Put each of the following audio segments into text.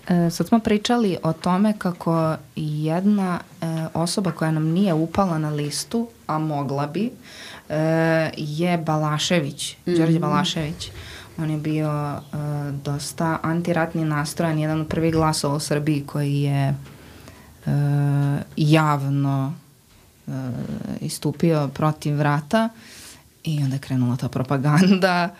Sad smo pričali o tome kako jedna osoba koja nam nije upala na listu, a mogla bi, je Balašević, Đorđe Balašević. On je bio dosta antiratni nastrojan, jedan od prvih glasova u Srbiji koji je javno istupio protiv rata i onda je krenula ta propaganda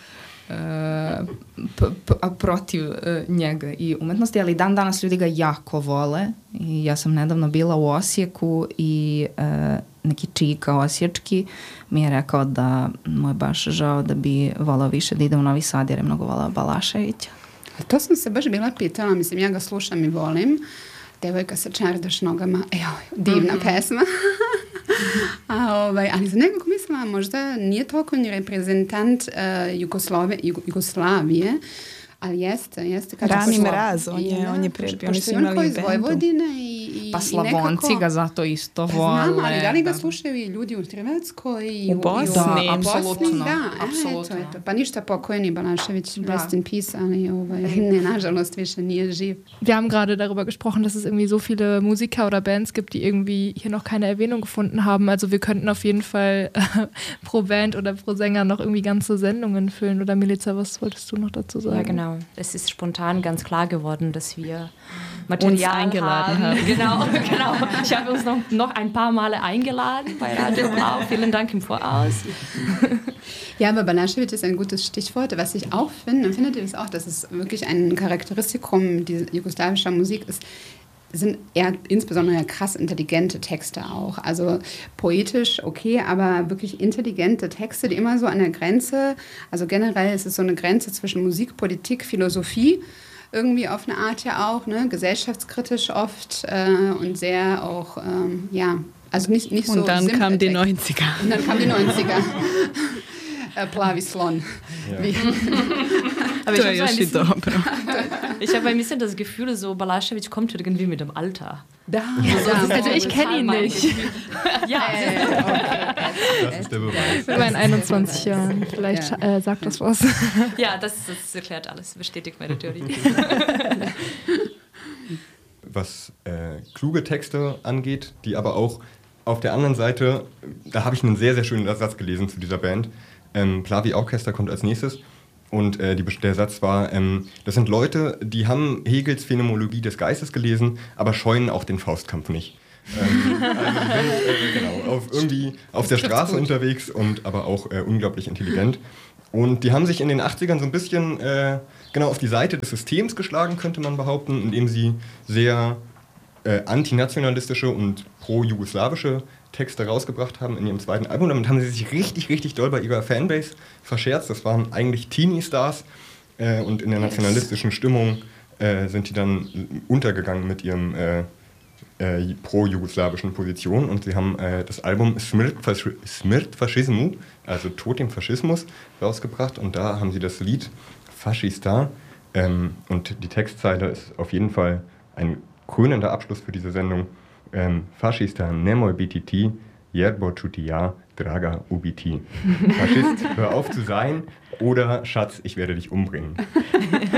protiv njega i umetnosti, ali dan danas ljudi ga jako vole i ja sam nedavno bila u Osijeku i neki čika osječki mi je rekao da mu je baš žao da bi volao više da ide u Novi Sad jer je mnogo volao Balaševića. A to sam se baš bila pitala, mislim ja ga slušam i volim. Devojka sa čardaš nogama, divna pesma. Ali za nekog mislila možda nije toliko ni reprezentant Jugoslavije, ali jeste. Rani Mraz, on je prebio. Pošto je on koji iz Vojvodine i pa Slavonci nekako, ga zato isto vole. Znam, ali da li ga slušaju i ljudi u Hrvatskoj i u Bosni? Da, apsolutno. Eto. Pa ništa pokojni Balašević, rest in peace, ali ne, nažalost više nije živ. Wir haben gerade darüber gesprochen, dass es irgendwie so viele Musiker oder Bands gibt, die irgendwie hier noch keine Erwähnung gefunden haben. Also wir könnten auf jeden Fall pro Band oder pro Sänger noch irgendwie ganze Sendungen füllen. Oder Milica, was wolltest du noch dazu sagen? Ja, genau. Es ist spontan ganz klar geworden, dass wir Material eingeladen haben. Genau. Ich habe uns noch ein paar Male eingeladen bei Radio Blau. Vielen Dank im Voraus. Ja, aber Balašević ist ein gutes Stichwort. Was ich auch finde, findet ihr das auch, dass es wirklich ein Charakteristikum dieser jugoslawischer Musik ist, sind eher insbesondere krass intelligente Texte auch. Also poetisch, okay, aber wirklich intelligente Texte, die immer so an der Grenze, also generell ist es so eine Grenze zwischen Musik, Politik, Philosophie, irgendwie auf eine Art ja auch, ne, gesellschaftskritisch oft und sehr auch, also nicht so. Und dann kamen die 90er. Und dann kamen die 90er. Plavi slon. Ja. Aber ich habe ein bisschen das Gefühl, so Balašević kommt irgendwie mit dem Alter. Also ich kenne ihn nicht. Ja, das ist der Beweis. Mit meinen 21 Jahren. Vielleicht sagt das was. Ja, das erklärt alles, bestätigt meine Theorie. Was kluge Texte angeht, die aber auch auf der anderen Seite, da habe ich einen sehr, sehr schönen Satz gelesen zu dieser Band. Plavi Orchester kommt als nächstes und der Satz war, das sind Leute, die haben Hegels Phänomenologie des Geistes gelesen, aber scheuen auch den Faustkampf nicht. Also sind irgendwie auf der Straße unterwegs und aber auch unglaublich intelligent. Und die haben sich in den 80ern so ein bisschen auf die Seite des Systems geschlagen, könnte man behaupten, indem sie sehr antinationalistische und pro-jugoslawische Texte rausgebracht haben in ihrem zweiten Album. Damit haben sie sich richtig, richtig doll bei ihrer Fanbase verscherzt. Das waren eigentlich Teenie-Stars und in der nationalistischen Stimmung sind die dann untergegangen mit ihrem pro-jugoslawischen Position und sie haben das Album Smrt Faschismu, also Tod dem Faschismus, rausgebracht und da haben sie das Lied Faschista und die Textzeile ist auf jeden Fall ein krönender Abschluss für diese Sendung. Faschista nemoj biti ti, jerbo ću ti ja, draga ubiti. Faschist, hör auf zu sein oder Schatz, ich werde dich umbringen.